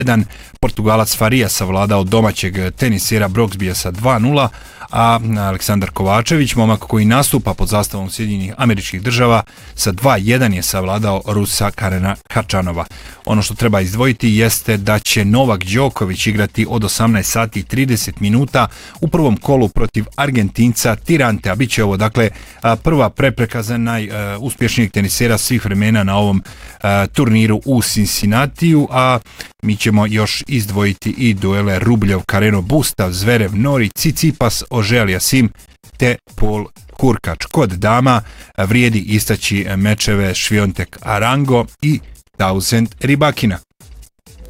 2-1. Portugalac Faria savladao domaćeg tenisera Brooksbya sa 2-0, a Aleksandar Kovačević, momak koji nastupa pod zastavom Sjedinjenih Američkih Država, sa 2-1 je savladao Rusa Karena Khachanova. Ono što treba izdvojiti jeste da će Novak Đoković igrati od 18 sati i 30 minuta u prvom kolu protiv Argentinca Tirantea. Biće ovo dakle prva prepreka za najuspješnijeg tenisera svih vremena na ovom turniru u Cincinnatiju, a mi ćemo još izdvojiti i duele Rubljev, Kareno Bustav, Zverev, Nori, Tsitsipas, Oželija Sim te Paul Hurkacz. Kod dama vrijedi istaći mečeve Šviontek Arango i Townsend Rybakina.